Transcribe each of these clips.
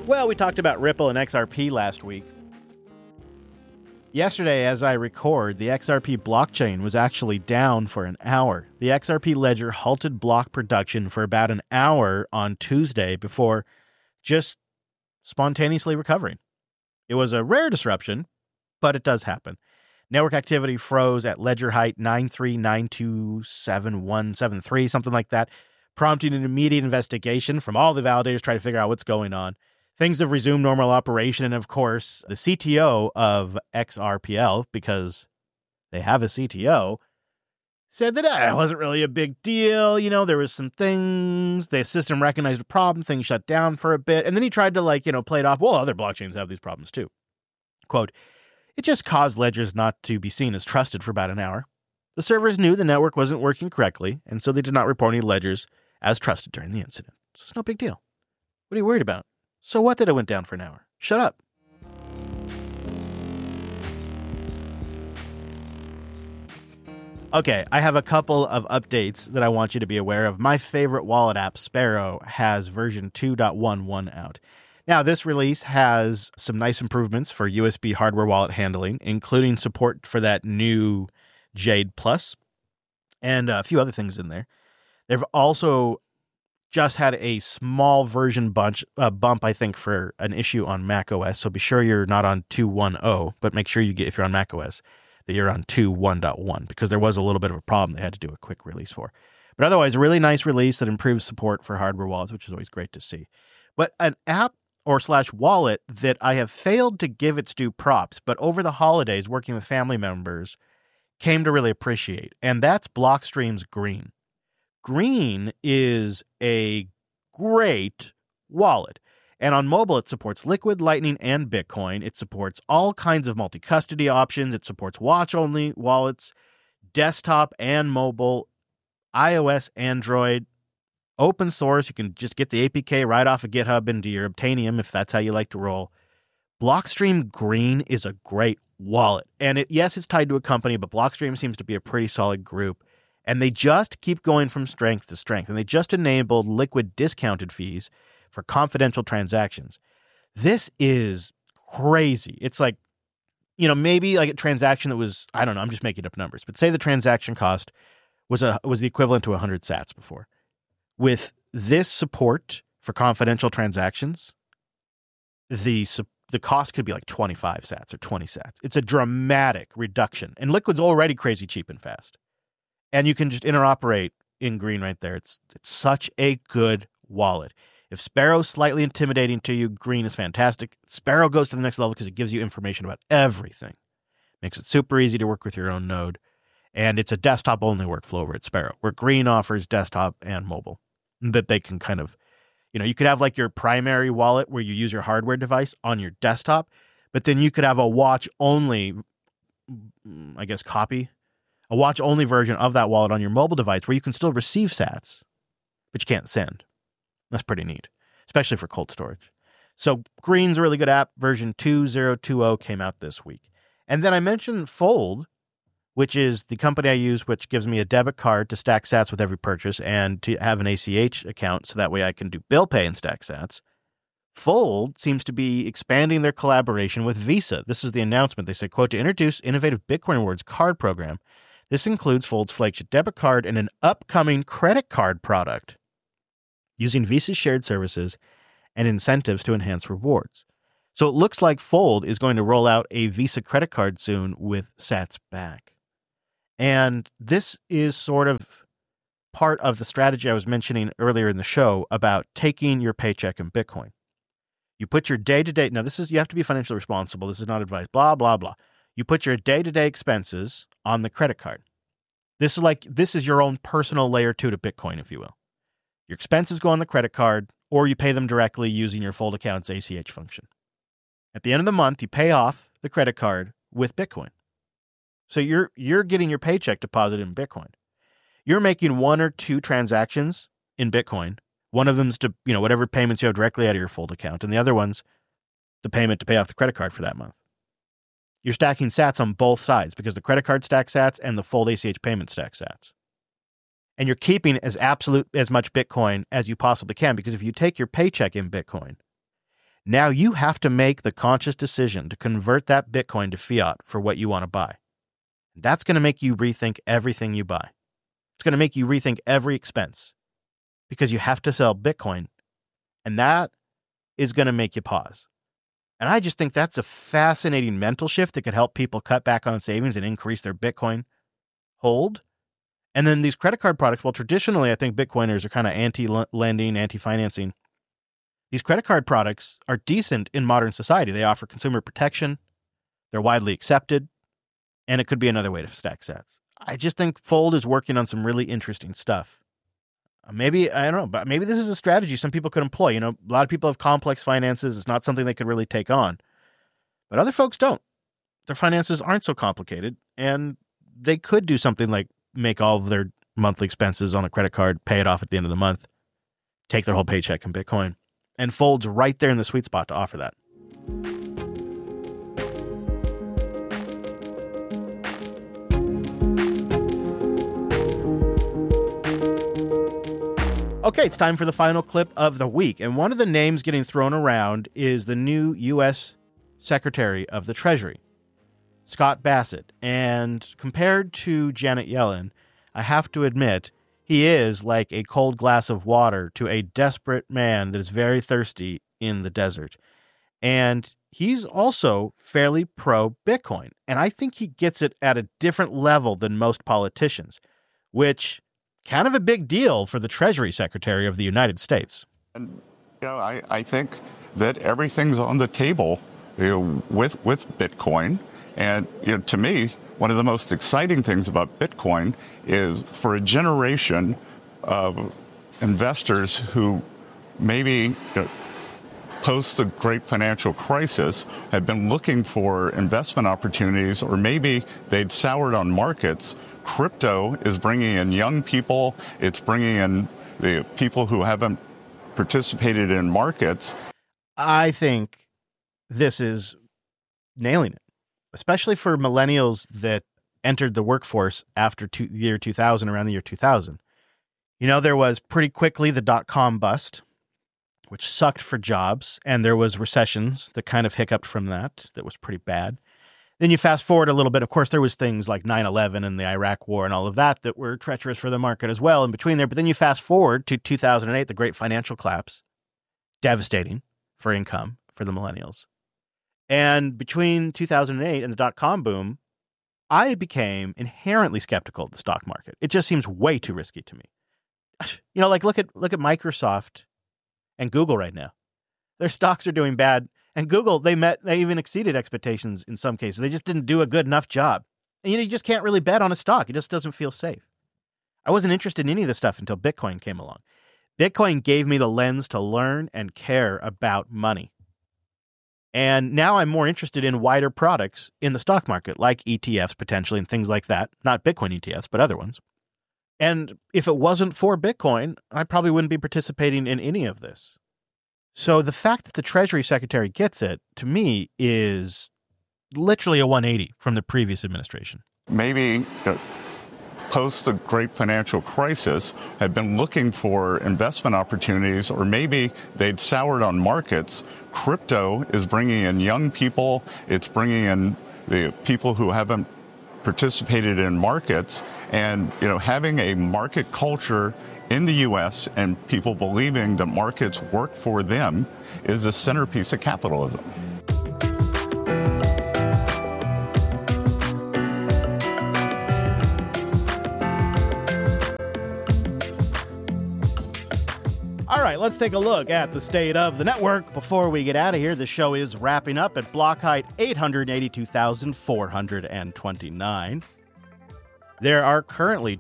Well, we talked about Ripple and XRP last week. Yesterday, as I record, the XRP blockchain was actually down for an hour. The XRP ledger halted block production for about an hour on Tuesday before just spontaneously recovering. It was a rare disruption, but it does happen. Network activity froze at ledger height 939277173, something like that, prompting an immediate investigation from all the validators trying to figure out what's going on. Things have resumed normal operation, and of course, the CTO of XRPL, because they have a CTO, said that it wasn't really a big deal. You know, there was some things, the system recognized a problem, things shut down for a bit, and then he tried to, play it off, well, other blockchains have these problems too. Quote, it just caused ledgers not to be seen as trusted for about an hour. The servers knew the network wasn't working correctly, and so they did not report any ledgers as trusted during the incident. So it's no big deal. What are you worried about? So what that it went down for an hour? Shut up. Okay, I have a couple of updates that I want you to be aware of. My favorite wallet app, Sparrow, has version 2.11 out. Now, this release has some nice improvements for USB hardware wallet handling, including support for that new Jade Plus and a few other things in there. They've also just had a small version bump, I think, for an issue on macOS. So be sure you're not on 2.10, but make sure if you're on macOS, that you're on 2.1.1, because there was a little bit of a problem they had to do a quick release for. But otherwise, a really nice release that improves support for hardware wallets, which is always great to see. But an app or / wallet that I have failed to give its due props, but over the holidays, working with family members, came to really appreciate, and that's Blockstream's Green. Green is a great wallet. And on mobile, it supports Liquid, Lightning, and Bitcoin. It supports all kinds of multi-custody options. It supports watch-only wallets, desktop and mobile, iOS, Android, open source. You can just get the APK right off of GitHub into your Obtainium if that's how you like to roll. Blockstream Green is a great wallet. And it's tied to a company, but Blockstream seems to be a pretty solid group. And they just keep going from strength to strength. And they just enabled Liquid discounted fees for confidential transactions. This is crazy. It's like, maybe like a transaction that was, I don't know, I'm just making up numbers, but say the transaction cost was the equivalent to 100 sats before. With this support for confidential transactions, the cost could be like 25 sats or 20 sats. It's a dramatic reduction. And Liquid's already crazy cheap and fast. And you can just interoperate in Green right there. It's such a good wallet. If Sparrow's slightly intimidating to you, Green is fantastic. Sparrow goes to the next level because it gives you information about everything. Makes it super easy to work with your own node. And it's a desktop-only workflow over at Sparrow, where Green offers desktop and mobile. That they can kind of, you could have like your primary wallet where you use your hardware device on your desktop, but then you could have a watch-only, copy. A watch-only version of that wallet on your mobile device where you can still receive sats, but you can't send. That's pretty neat, especially for cold storage. So Green's a really good app. Version 2.020 came out this week. And then I mentioned Fold, which is the company I use, which gives me a debit card to stack sats with every purchase and to have an ACH account so that way I can do bill pay and stack sats. Fold seems to be expanding their collaboration with Visa. This is the announcement. They say, quote, to introduce innovative Bitcoin Rewards card program. This includes Fold's flagship debit card and an upcoming credit card product using Visa's shared services and incentives to enhance rewards. So it looks like Fold is going to roll out a Visa credit card soon with sats back. And this is sort of part of the strategy I was mentioning earlier in the show about taking your paycheck in Bitcoin. You put your day-to-day, now you have to be financially responsible. This is not advice, blah, blah, blah. You put your day-to-day expenses on the credit card. This is your own personal layer 2 to Bitcoin, if you will. Your expenses go on the credit card, or you pay them directly using your Fold account's ACH function. At the end of the month, you pay off the credit card with Bitcoin. So you're getting your paycheck deposited in Bitcoin. You're making one or two transactions in Bitcoin. One of them's to, whatever payments you have directly out of your Fold account, and the other one's the payment to pay off the credit card for that month. You're stacking sats on both sides because the credit card stacks sats and the Fold ACH payment stacks sats. And you're keeping as much Bitcoin as you possibly can, because if you take your paycheck in Bitcoin, Now you have to make the conscious decision to convert that Bitcoin to fiat for what you want to buy. That's going to make you rethink everything you buy. It's going to make you rethink every expense because you have to sell Bitcoin, and that is going to make you pause. And I just think that's a fascinating mental shift that could help people cut back on savings and increase their Bitcoin hold. And then these credit card products, well, traditionally, I think Bitcoiners are kind of anti-lending, anti-financing. These credit card products are decent in modern society. They offer consumer protection. They're widely accepted. And it could be another way to stack sats. I just think Fold is working on some really interesting stuff. Maybe, I don't know, but maybe this is a strategy some people could employ. You know, a lot of people have complex finances. It's not something they could really take on. But other folks don't. Their finances aren't so complicated. And they could do something like make all of their monthly expenses on a credit card, pay it off at the end of the month, take their whole paycheck in Bitcoin. And Fold's right there in the sweet spot to offer that. Okay, it's time for the final clip of the week. And one of the names getting thrown around is the new U.S. Secretary of the Treasury, Scott Bassett. And compared to Janet Yellen, I have to admit, he is like a cold glass of water to a desperate man that is very thirsty in the desert. And he's also fairly pro-Bitcoin. And I think he gets it at a different level than most politicians, which kind of a big deal for the Treasury Secretary of the United States. And, I think that everything's on the table with Bitcoin. And to me, one of the most exciting things about Bitcoin is for a generation of investors who maybe post the great financial crisis had been looking for investment opportunities, or maybe they'd soured on markets. Crypto is bringing in young people. It's bringing in the people who haven't participated in markets. I think this is nailing it, especially for millennials that entered the workforce after the year 2000, around the year 2000. You know, there was pretty quickly the dot-com bust, which sucked for jobs, and there was recessions that kind of hiccuped from that was pretty bad. Then you fast forward a little bit. Of course, there was things like 9/11 and the Iraq War and all of that were treacherous for the market as well in between there. But then you fast forward to 2008, the great financial collapse, devastating for income for the millennials. And between 2008 and the dot-com boom, I became inherently skeptical of the stock market. It just seems way too risky to me. You know, like look at Microsoft and Google right now. Their stocks are doing bad. And Google, they even exceeded expectations in some cases. They just didn't do a good enough job. And you just can't really bet on a stock. It just doesn't feel safe. I wasn't interested in any of this stuff until Bitcoin came along. Bitcoin gave me the lens to learn and care about money. And now I'm more interested in wider products in the stock market, like ETFs potentially and things like that. Not Bitcoin ETFs, but other ones. And if it wasn't for Bitcoin, I probably wouldn't be participating in any of this. So the fact that the Treasury Secretary gets it, to me, is literally a 180 from the previous administration. Maybe post the great financial crisis had been looking for investment opportunities, or maybe they'd soured on markets. Crypto is bringing in young people. It's bringing in the people who haven't participated in markets. And, having a market culture in the U.S. and people believing that markets work for them is a centerpiece of capitalism. All right, let's take a look at the state of the network before we get out of here. The show is wrapping up at block height 882,429. There are currently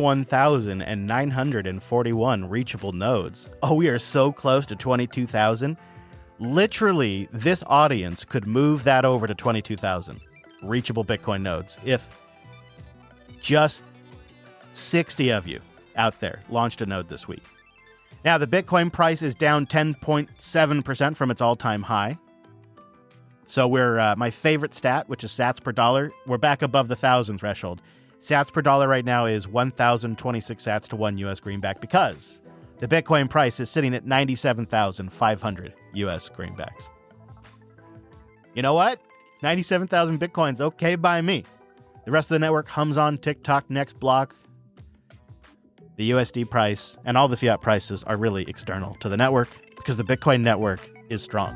21,941 reachable nodes. Oh, we are so close to 22,000. Literally, this audience could move that over to 22,000 reachable Bitcoin nodes if just 60 of you out there launched a node this week. Now, the Bitcoin price is down 10.7% from its all-time high. So we're, my favorite stat, which is sats per dollar, we're back above the 1,000 threshold. Sats per dollar right now is 1,026 sats to one U.S. greenback because The Bitcoin price is sitting at 97,500 US greenbacks. You know what? 97,000 Bitcoin's okay by me. The rest of the network hums on TikTok, Nextblock. The USD price and all the fiat prices are really external to the network because the Bitcoin network is strong.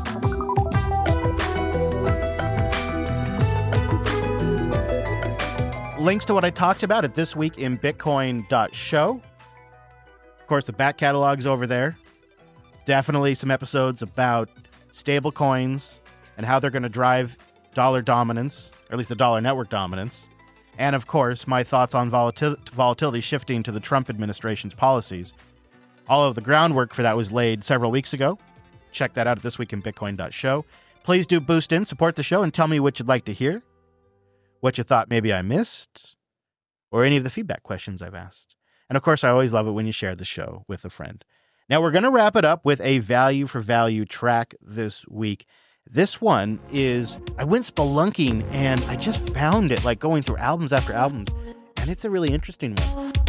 Links to what I talked about at This Week in Bitcoin.show. Of course, the back catalog's over there. Definitely some episodes about stable coins and how they're going to drive dollar dominance, or at least the dollar network dominance. And of course, my thoughts on volatility shifting to the Trump administration's policies. All of the groundwork for that was laid several weeks ago. Check that out at thisweekinbitcoin.show. Please do boost in, support the show, and tell me what you'd like to hear, what you thought maybe I missed, or any of the feedback questions I've asked. And of course, I always love it when you share the show with a friend. Now, we're going to wrap it up with a value for value track this week. This one is, I went spelunking and I just found it, like going through albums after albums, and it's a really interesting one.